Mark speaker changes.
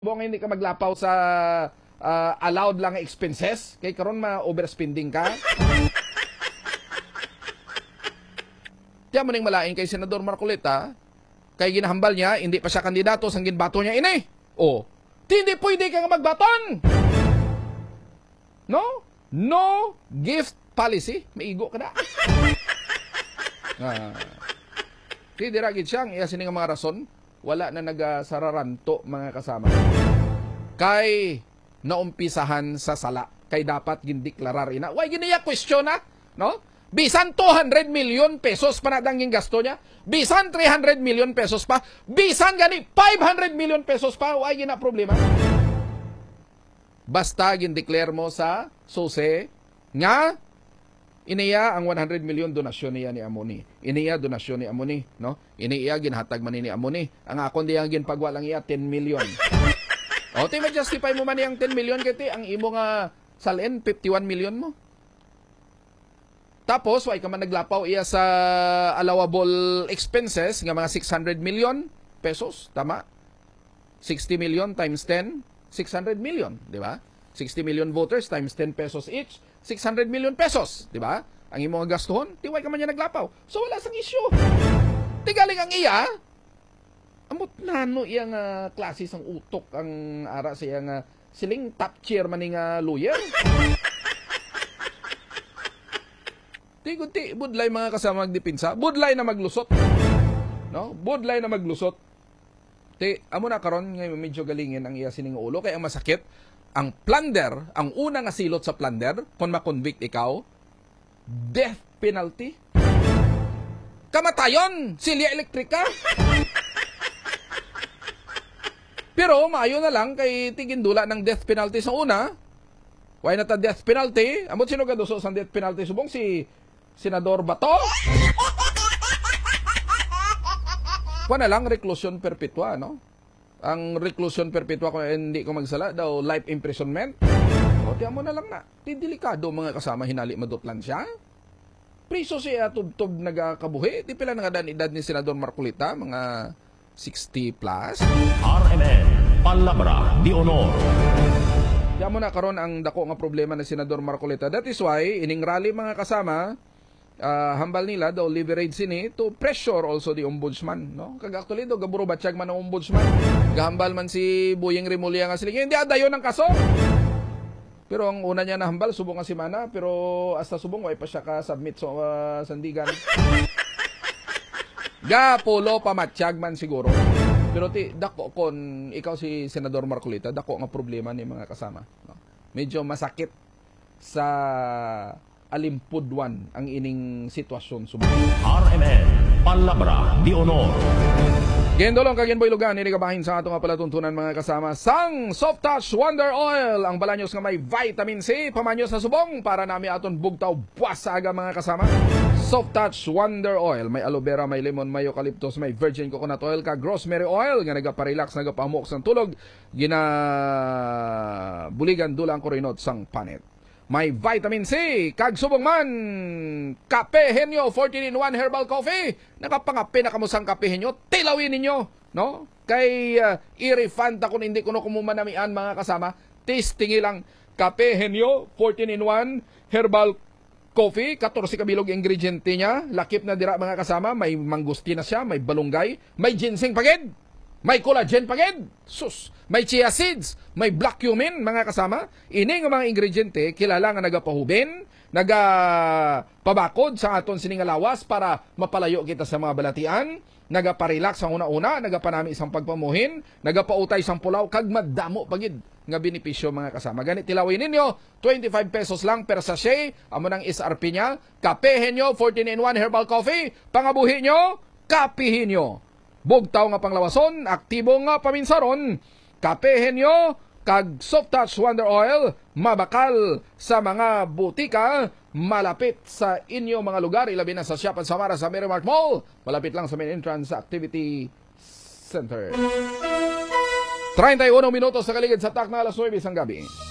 Speaker 1: Buong hindi ka maglapaw sa allowed lang expenses, kay karon ma-overspending ka. Tiyan mo ning malain kay Senador Marcoleta, kay ginahambal niya, hindi pa siya kandidato, sang ginbato niya ini. Oh, hindi pwede ka nga magbaton. No? No gift policy. Maigo ka na. Hindi ragid siyang iya sini nga mga rason. Wala na nagasararanto mga kasama. Kay naumpisahan sa sala. Kay dapat gindeklarar ina. Why giniya question na? No? Bisan 200 million pesos pa na danging gasto niya. Bisan 300 million pesos pa. Bisan gani 500 million pesos pa. Why gina problema? Basta gindeclare mo sa SOSE nga iniya ang 100 million donasyon niya ni Amoni. Iniya donasyon ni Amoni, no? Iniya ginhatag man ni Amoni. Ang akon diyang ginpagwa lang iya 10 million. O ti ma-justify mo man yang 10 million kiti ang imo nga salin 51 million mo. Tapos way ka man naglapaw iya sa allowable expenses nga mga 600 million pesos, tama? 60 million times 10, 600 million, di ba? 60 million voters times 10 pesos each, 600 million pesos, di ba? Ang imong gastuhon, tiway ka man niya naglapaw. So wala sang issue. Tigaling ang iya, amot nano iyang klase sang utok ang ara sa iyang siling top chair man nga lawyer. Tigunti, budlay mga kasama magdipinsa, budlay na maglusot. No? Budlay na maglusot. Amo na karon ngay medyo galingin ang iya sining ulo kay ang masakit ang plunder, ang una nga silot sa plunder kung ma-convict ikaw, death penalty. Kamatayon, silya elektrika. Pero maayo na lang kay tigindula ng death penalty sa una. Why na ta death penalty? Amot sino gaduso sa death penalty subong si Senador Bato? Kuha na lang, reclusion perpetua, no? Ang reclusion perpetua, kung hindi ko magsala, daw life imprisonment. O, tiyan mo na lang na. Delikado mga kasama, hinali maduplan siya. Priso siya tub-tub nagakabuhi. Di pila nga edad ni Senador Marcoleta, mga 60 plus.
Speaker 2: RMN, Palabra de Honor.
Speaker 1: Tiyan mo na karon ang dako nga problema ni Senador Marcoleta. That is why, ining rally mga kasama, hambal nila daw leverage sini to pressure also the ombudsman, no? Kag actually do gaburo batsyag man ang ombudsman. Gahambal man si Boyeng Remulla nga sila. Hindi adayon ng kaso. Pero ang una niya na hambal subong nga si Mana, pero hasta subong way pa siya ka submit so sandigan. Gapulo pamatsyag man siguro. Pero dako kon ikaw si Senador Marcoleta, dako nga problema ni mga kasama, no? Medyo masakit sa alimpudwan ang ining sitwasyon subong.
Speaker 2: RMN, Palabra de Honor.
Speaker 1: Gendolong kaginboy lugan, inigabahin sa atong palatuntunan mga kasama. Sang Soft Touch Wonder Oil, ang balanyos nga may vitamin C, pamanyos sa subong para nami aton bugtaw buwas sa aga mga kasama. Soft Touch Wonder Oil, may aloe vera, may lemon, may eucalyptus, may virgin coconut oil, kag rosemary oil, nga nagapa-relax, nagapamok sang tulog, ginabuligan dulang korinot sang panit. May vitamin C, kag subong man, Kape Henyo 14-in-1 Herbal Coffee. Nakapangapi na kamusang Kape Henyo, tilawin ninyo, no? Kay i-refund kung hindi ko kumumanamian mga kasama. Tasting lang Kape Henyo 14-in-1 Herbal Coffee, 14 kabilog ingredient niya. Lakip na dira mga kasama, may mangustina siya, may balunggay, may ginseng pagid. May collagen pagid, sus, may chia seeds, may black cumin, mga kasama. Ini nga mga ingrediente, kilala nga nagapahubin, nagapabakod sa aton sining lawas para mapalayo kita sa mga balatian, nagaparelax ang una-una, nagapanami isang pagpamuhin, nagapautay isang pulaw, kag madamo pagid nga benepisyo mga kasama. Ganit tilawin ninyo, 25 pesos lang per sachet, amo ng SRP niya, Kape Henyo 14-in-1 Herbal Coffee, pangabuhi nyo, kapihin nyo. Bugtaw nga panglawason, aktibo nga paminsaron, Kape Henyo, kag Soft Touch Wonder Oil, mabakal sa mga butika, malapit sa inyo mga lugar, ilabi na sa Shop at Samara sa Merrimark Mall, malapit lang sa main entrance sa Activity Center. 31 minutos sa kaligid sa tak na alas 9 isang gabi.